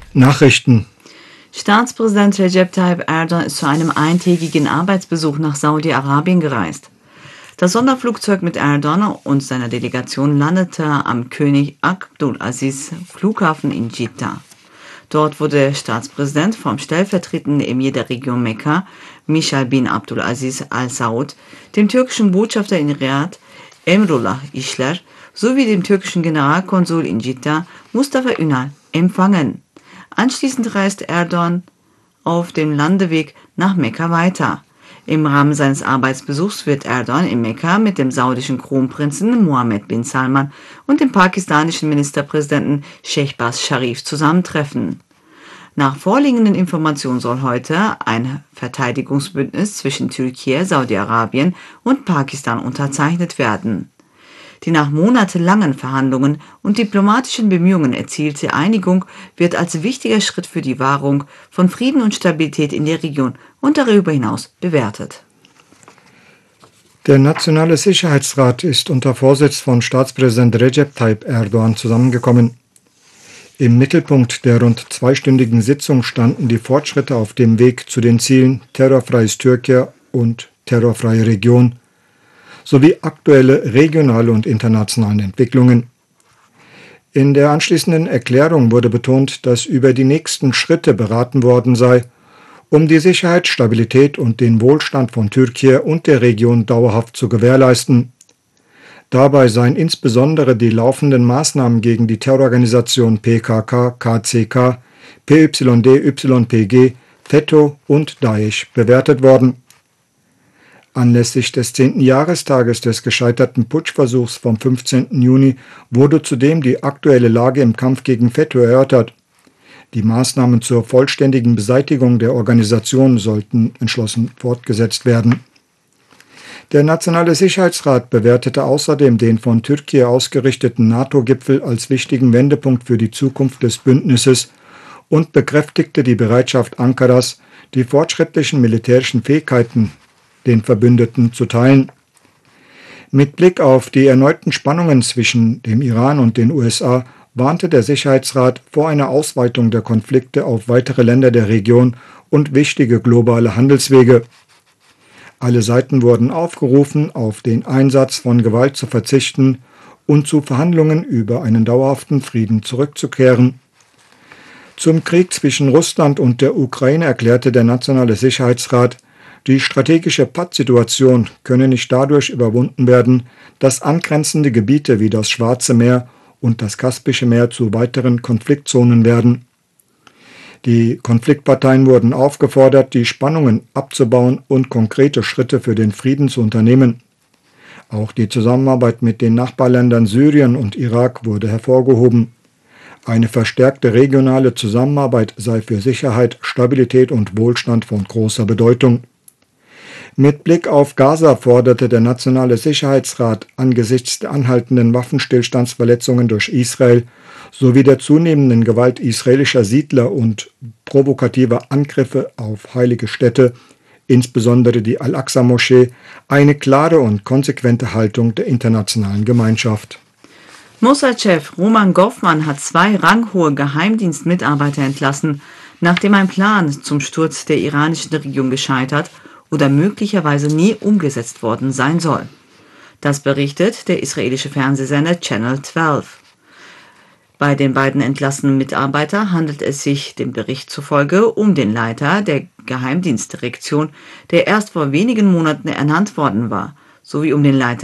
Nachrichten. Staatspräsident Recep Tayyip Erdogan ist zu einem eintägigen Arbeitsbesuch nach Saudi-Arabien gereist. Das Sonderflugzeug mit Erdogan und seiner Delegation landete am König Abdulaziz Flughafen in Jeddah. Dort wurde der Staatspräsident vom stellvertretenden Emir der Region Mekka, Michal bin Abdulaziz Al Saud, dem türkischen Botschafter in Riyadh, Emrullah İşler, sowie dem türkischen Generalkonsul in Jeddah, Mustafa Ünal, empfangen. Anschließend reist Erdogan auf dem Landeweg nach Mekka weiter. Im Rahmen seines Arbeitsbesuchs wird Erdogan in Mekka mit dem saudischen Kronprinzen Mohammed bin Salman und dem pakistanischen Ministerpräsidenten Shehbaz Sharif zusammentreffen. Nach vorliegenden Informationen soll heute ein Verteidigungsbündnis zwischen Türkei, Saudi-Arabien und Pakistan unterzeichnet werden. Die nach monatelangen Verhandlungen und diplomatischen Bemühungen erzielte Einigung wird als wichtiger Schritt für die Wahrung von Frieden und Stabilität in der Region und darüber hinaus bewertet. Der Nationale Sicherheitsrat ist unter Vorsitz von Staatspräsident Recep Tayyip Erdogan zusammengekommen. Im Mittelpunkt der rund zweistündigen Sitzung standen die Fortschritte auf dem Weg zu den Zielen terrorfreies Türkei und terrorfreie Region sowie aktuelle regionale und internationale Entwicklungen. In der anschließenden Erklärung wurde betont, dass über die nächsten Schritte beraten worden sei, um die Sicherheit, Stabilität und den Wohlstand von Türkei und der Region dauerhaft zu gewährleisten. Dabei seien insbesondere die laufenden Maßnahmen gegen die Terrororganisation PKK, KCK, PYD, YPG, FETÖ und Daesh bewertet worden. Anlässlich des 10. Jahrestages des gescheiterten Putschversuchs vom 15. Juni wurde zudem die aktuelle Lage im Kampf gegen FETÖ erörtert. Die Maßnahmen zur vollständigen Beseitigung der Organisation sollten entschlossen fortgesetzt werden. Der Nationale Sicherheitsrat bewertete außerdem den von Türkei ausgerichteten NATO-Gipfel als wichtigen Wendepunkt für die Zukunft des Bündnisses und bekräftigte die Bereitschaft Ankaras, die fortschrittlichen militärischen Fähigkeiten den Verbündeten zu teilen. Mit Blick auf die erneuten Spannungen zwischen dem Iran und den USA warnte der Sicherheitsrat vor einer Ausweitung der Konflikte auf weitere Länder der Region und wichtige globale Handelswege. Alle Seiten wurden aufgerufen, auf den Einsatz von Gewalt zu verzichten und zu Verhandlungen über einen dauerhaften Frieden zurückzukehren. Zum Krieg zwischen Russland und der Ukraine erklärte der Nationale Sicherheitsrat, die strategische Pattsituation könne nicht dadurch überwunden werden, dass angrenzende Gebiete wie das Schwarze Meer und das Kaspische Meer zu weiteren Konfliktzonen werden. Die Konfliktparteien wurden aufgefordert, die Spannungen abzubauen und konkrete Schritte für den Frieden zu unternehmen. Auch die Zusammenarbeit mit den Nachbarländern Syrien und Irak wurde hervorgehoben. Eine verstärkte regionale Zusammenarbeit sei für Sicherheit, Stabilität und Wohlstand von großer Bedeutung. Mit Blick auf Gaza forderte der Nationale Sicherheitsrat angesichts der anhaltenden Waffenstillstandsverletzungen durch Israel sowie der zunehmenden Gewalt israelischer Siedler und provokativer Angriffe auf heilige Städte, insbesondere die Al-Aqsa-Moschee, eine klare und konsequente Haltung der internationalen Gemeinschaft. Mossad-Chef Roman Goffman hat 2 ranghohe Geheimdienstmitarbeiter entlassen, nachdem ein Plan zum Sturz der iranischen Regierung gescheitert oder möglicherweise nie umgesetzt worden sein soll. Das berichtet der israelische Fernsehsender Channel 12. Bei den beiden entlassenen Mitarbeitern handelt es sich dem Bericht zufolge um den Leiter der Geheimdienstdirektion, der erst vor wenigen Monaten ernannt worden war, sowie um den Leiter